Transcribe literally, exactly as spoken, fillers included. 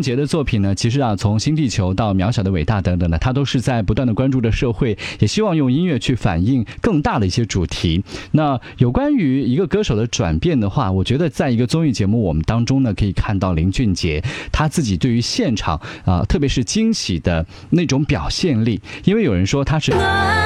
杰的作品呢，其实啊，从新地球到渺小的伟大等等的，他都是在不断的关注着社会，也希望用音乐去反映更大的一些主题。那有关于一个歌手的转变的话，我觉得在一个综艺节目我们当中呢，可以看到林俊杰他自己对于现场啊、呃，特别是惊喜的那种表现力，因为有人说他是